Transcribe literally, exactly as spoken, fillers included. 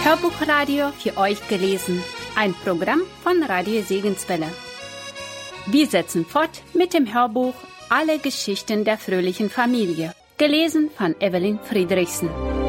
Hörbuchradio für euch gelesen. Ein Programm von Radio Segenswelle. Wir setzen fort mit dem Hörbuch Alle Geschichten der fröhlichen Familie. Gelesen von Evelyn Friedrichsen.